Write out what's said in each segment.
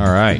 All right.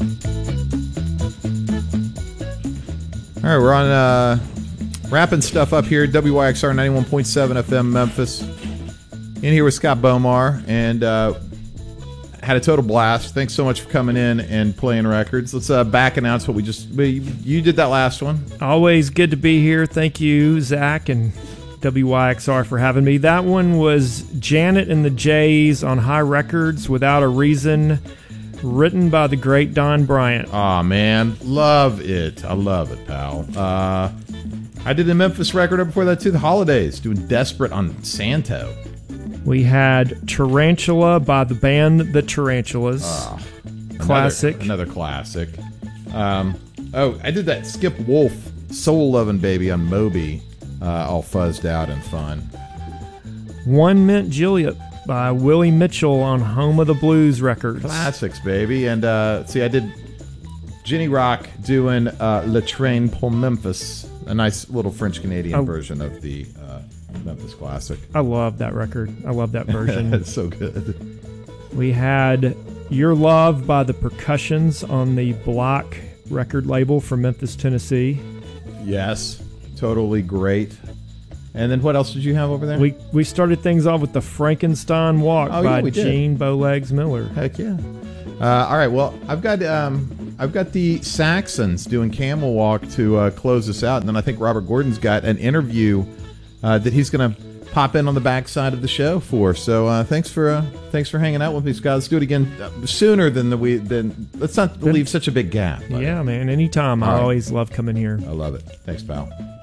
All right, we're on wrapping stuff up here. WYXR 91.7 FM Memphis. In here with Scott Bomar, and had a total blast. Thanks so much for coming in and playing records. Let's back announce what you did that last one. Always good to be here. Thank you, Zach and WYXR, for having me. That one was Janet and the Jays on High Records, Without a Reason, written by the great Don Bryant. Aw, man. Love it. I love it, pal. I did a Memphis record before that, too. The Holidays, doing Desperate on Santo. We had Tarantula by the band The Tarantulas. Classic. Another classic. I did that Skip Wolf Soul Lovin' Baby on Moby, all fuzzed out and fun. One Mint Juliet by Willie Mitchell on Home of the Blues Records. Classics, baby. And I did Ginny Rock doing Le Train pour Memphis, a nice little French-Canadian version of the Memphis classic. I love that record. I love that version. It's so good. We had Your Love by the Percussions on the Block record label from Memphis, Tennessee. Yes, totally great. And then what else did you have over there? We started things off with the Frankenstein Walk by Gene Bowlegs Miller. Heck yeah. All right, well, I've got the Saxons doing Camel Walk to close us out, and then I think Robert Gordon's got an interview that he's going to pop in on the backside of the show for. So thanks for hanging out with me, Scott. Let's do it again sooner than let's not leave such a big gap. Yeah, man. Anytime. I always love coming here. I love it. Thanks, pal.